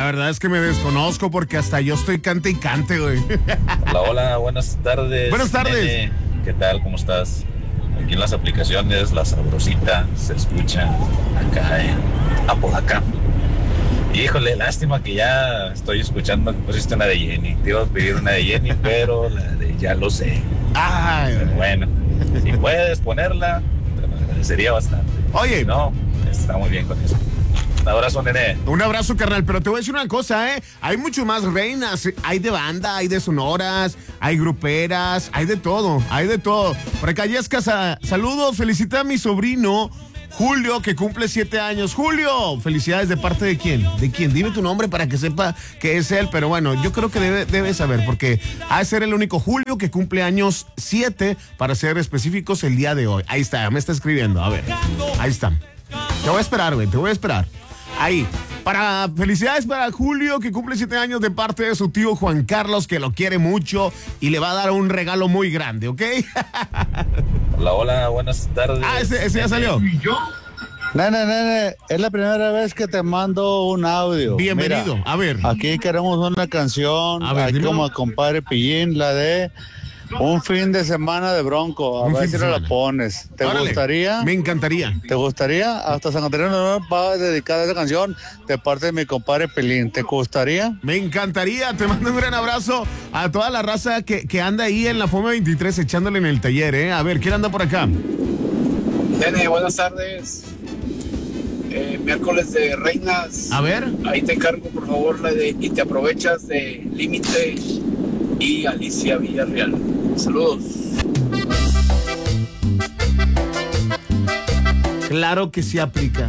La verdad es que me desconozco porque hasta yo estoy cante y cante, güey. Hola, hola, buenas tardes. Buenas tardes. Nene. ¿Qué tal? ¿Cómo estás? Aquí en las aplicaciones, La Sabrosita se escucha acá en Apodaca. Híjole, lástima que ya estoy escuchando que pusiste una de Jenny. Te iba a pedir una de Jenny, pero la de Ya Lo Sé. Ay, Pero bueno, si puedes ponerla, te lo agradecería bastante. Oye. Si no, está muy bien con eso. Un abrazo, nene. Un abrazo, carnal, pero te voy a decir una cosa, ¿eh? Hay mucho más reinas, hay de banda, hay de sonoras, hay gruperas, hay de todo, hay de todo. Por acá, Yesca, saludos, felicita a mi sobrino Julio, que cumple 7 años. Julio, felicidades, ¿de parte de quién? ¿De quién? Dime tu nombre para que sepa que es él, pero bueno, yo creo que debe saber, porque ha de ser el único Julio que cumple años 7, para ser específicos, el día de hoy. Ahí está, me está escribiendo, a ver, ahí está. Te voy a esperar, güey, te voy a esperar. Ahí, felicidades para Julio, que cumple 7 años, de parte de su tío Juan Carlos, que lo quiere mucho y le va a dar un regalo muy grande, ¿ok? Hola, hola, buenas tardes. Ah, ese ya salió. Nene, es la primera vez que te mando un audio. Bienvenido. Mira, a ver. aquí queremos una canción, A ver, aquí dímelo. como compadre Pillín, la de Un fin de semana de Bronco. A Un ver fin si de no la semana. pones. ¿Te Órale, gustaría? Me encantaría. ¿Te gustaría? Hasta San Catarina va a dedicar esa canción de parte de mi compadre Pelín. ¿Te gustaría? Me encantaría, te mando un gran abrazo a toda la raza que anda ahí en la FOME 23 echándole en el taller, ¿eh? A ver, ¿quién anda por acá? Nene, buenas tardes. Miércoles de Reinas. A ver. Ahí te encargo, por favor, la de Y te aprovechas de Límite y Alicia Villarreal. Saludos. Claro que sí aplica.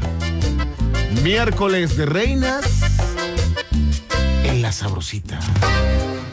Miércoles de reinas en La Sabrosita.